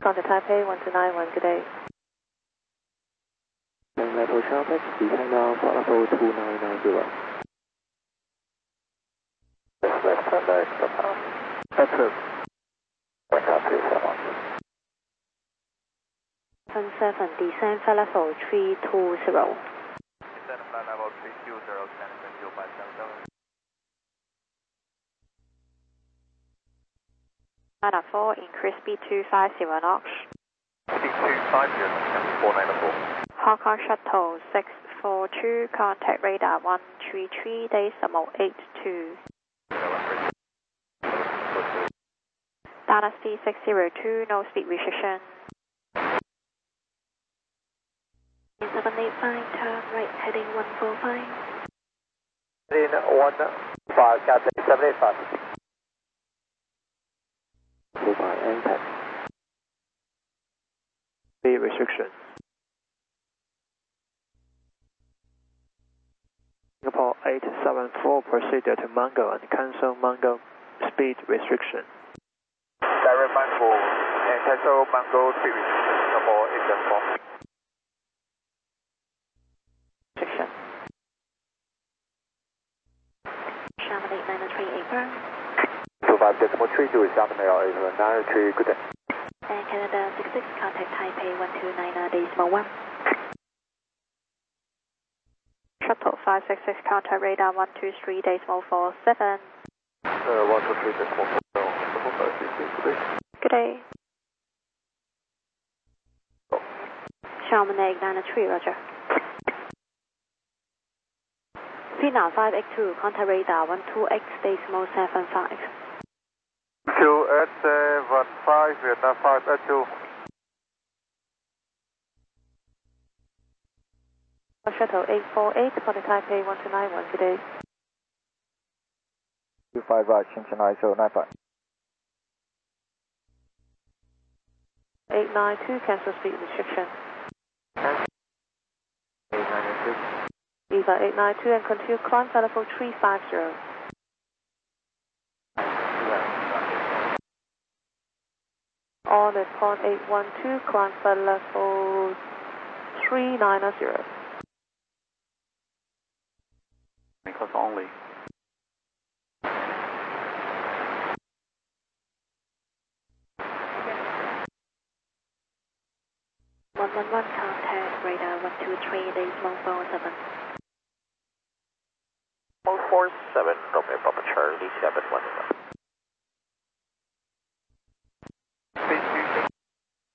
contact Taipei 1291, good day. Level traffic, descend now, flight level 2990. Left standby, stop now. Approved. Wind up 37. 7, descend flight level 320. Descend flight level 320, San Francisco 577. Niner 4, increase speed to 50 knots. Speed 250, 494. Hong Kong Shuttle 642, contact radar 133, decimal 82. Dynasty 602, no speed restriction. 785, turn right, heading 145. Heading 15, Captain 785. Goodbye, impact. Speed restriction. Singapore 874, proceed to Mango and cancel Mango speed restriction. Direct Mango and cancel Mango speed restriction. Singapore 874. Restriction. Sherman 8938, burn. 25.3 to Sherman 8938, good day. And Canada 66, contact Taipei 1290, decimal 1. Shuttle 566, contact radar 123, decimal 47. 123, decimal 47. Good day. Sherman 893, roger. Phenom 582, contact radar 12X, decimal 75. 2875, Vietnam 582. Shuttle 848, contact Taipei 1291, good day. 25 right, Shenzhen ISO 95. 892, cancel speed restriction. 892. Viva 892 and continue climb flight level 350. On at pond 812, climb flight level 390. Because only. 111, contact radar 123, decimal 47. 147, Romeo Papa Charlie 711.